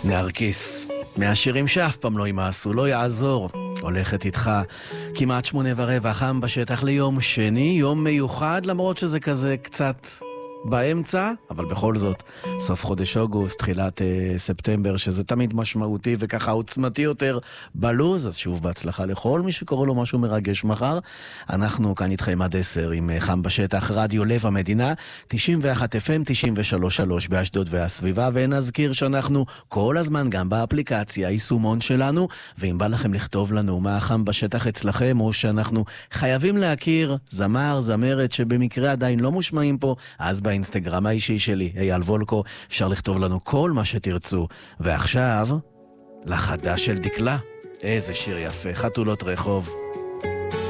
נרקיס, מהשירים שאף פעם לא ימאסו, לא יעזור. הולכת איתך כמעט 8:15, חם בשטח ליום שני, יום מיוחד, למרות שזה כזה קצת באמצע, אבל בכל זאת, סוף חודש אוגוסט, תחילת ספטמבר, שזה תמיד משמעותי וככה עוצמתי יותר בלוז, אז שוב בהצלחה לכל מי שקורא לו משהו מרגש מחר. אנחנו כאן איתכם עד 10 עם חם בשטח, רדיו לב המדינה, 91 FM, 93.3 באשדוד והסביבה, ונזכיר שאנחנו כל הזמן גם באפליקציה, יישומון שלנו, ואם בא לכם לכתוב לנו מה חם בשטח אצלכם, או שאנחנו חייבים להכיר זמר, זמרת שבמקרה עדיין לא מושמעים פה, אז באינסטגרם האישי שלי, אייל וולקו, אפשר לכתוב לנו כל מה שתרצו. ועכשיו, לחדש של דקלה. איזה שיר יפה, חתולות רחוב.